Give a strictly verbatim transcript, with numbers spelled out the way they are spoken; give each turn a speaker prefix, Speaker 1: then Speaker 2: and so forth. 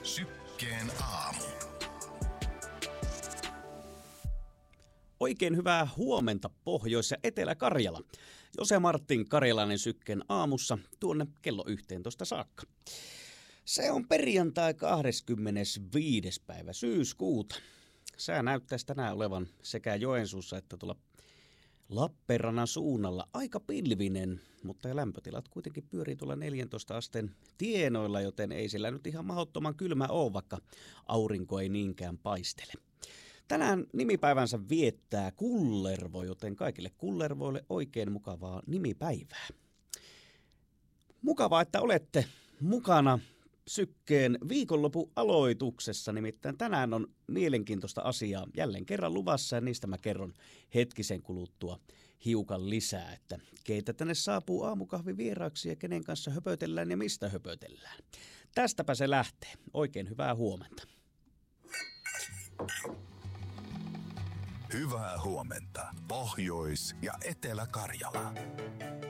Speaker 1: Sykkeen aamu.
Speaker 2: Oikein hyvää huomenta Pohjois- ja Etelä-Karjala. Jose Martin Karjalainen Sykkeen aamussa tuonne kello yhteentoista saakka. Se on perjantai kahdeskymmenesviides päivä syyskuuta. Sää näyttäisi tänään olevan sekä Joensuussa että tuolla Lappeenrannan suunnalla aika pilvinen, mutta lämpötilat kuitenkin pyörii tuolla neljäntoista asteen tienoilla, joten ei sillä nyt ihan mahdottoman kylmä ole, vaikka aurinko ei niinkään paistele. Tänään nimipäivänsä viettää Kullervo, joten kaikille Kullervoille oikein mukavaa nimipäivää. Mukavaa, että olette mukana Sykkeen viikonlopun aloituksessa, nimittäin tänään on mielenkiintoista asiaa jälleen kerran luvassa ja niistä mä kerron hetkisen kuluttua hiukan lisää, että keitä tänne saapuu aamukahvi vieraaksi ja kenen kanssa höpötellään ja mistä höpötellään. Tästäpä se lähtee. Oikein hyvää huomenta.
Speaker 1: Hyvää huomenta Pohjois- ja Etelä-Karjala.